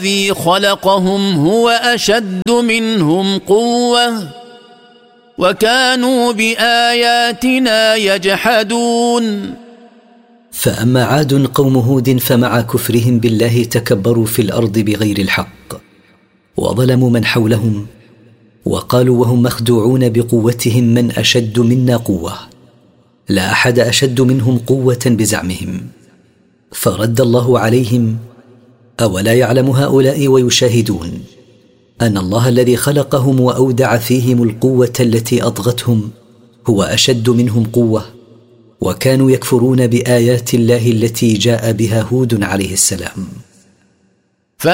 الذي خلقهم هو أشد منهم قوة وكانوا بآياتنا يجحدون. فأما عاد قوم هود فمع كفرهم بالله تكبروا في الأرض بغير الحق وظلموا من حولهم وقالوا وهم مخدوعون بقوتهم من أشد منا قوة، لا أحد أشد منهم قوة بزعمهم. فرد الله عليهم: أولا يعلم هؤلاء ويشاهدون أن الله الذي خلقهم وأودع فيهم القوة التي أطغتهم هو أشد منهم قوة، وكانوا يكفرون بآيات الله التي جاء بها هود عليه السلام.